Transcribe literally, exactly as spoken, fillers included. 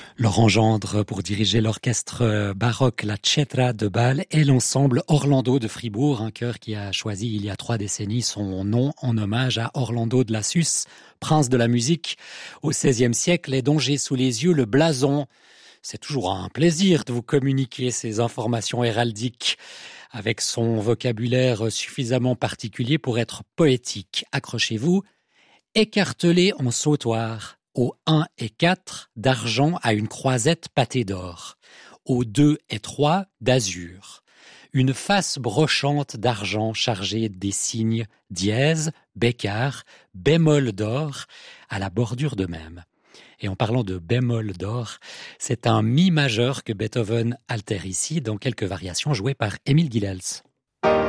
Laurent Gendre pour diriger l'orchestre baroque La Cetra de Bâle et l'ensemble Orlando de Fribourg, un chœur qui a choisi il y a trois décennies son nom en hommage à Orlando de Lassus, prince de la musique au seizième siècle et dont j'ai sous les yeux le blason. C'est toujours un plaisir de vous communiquer ces informations héraldiques avec son vocabulaire suffisamment particulier pour être poétique. Accrochez-vous, écartelé en sautoir. Au un et quatre, d'argent à une croisette pâtée d'or. Au deux et trois, d'azur. Une face brochante d'argent chargée des signes dièse, bécard, bémol d'or, à la bordure de même. Et en parlant de bémol d'or, c'est un mi majeur que Beethoven altère ici dans quelques variations jouées par Émile Guilels.